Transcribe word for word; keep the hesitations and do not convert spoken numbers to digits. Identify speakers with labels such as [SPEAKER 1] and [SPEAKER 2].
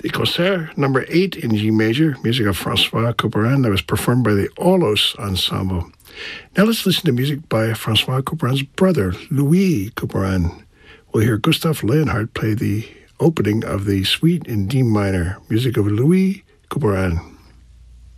[SPEAKER 1] The Concert number eight in G major, music of Francois Couperin, that was performed by the Aulos Ensemble. Now let's listen to music by Francois Couperin's brother, Louis Couperin. We'll hear Gustav Leonhardt play the opening of the suite in D minor, music of Louis Couperin.